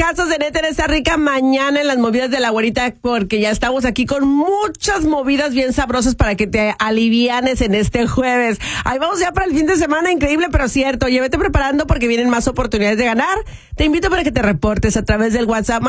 casos de neta en esta rica mañana en las movidas de la güerita, porque ya estamos aquí con muchas movidas bien sabrosas para que te alivianes en este jueves. Ahí vamos ya para el fin de semana, increíble pero cierto. Oye, vete preparando porque vienen más oportunidades de ganar. Te invito para que te reportes a través del WhatsApp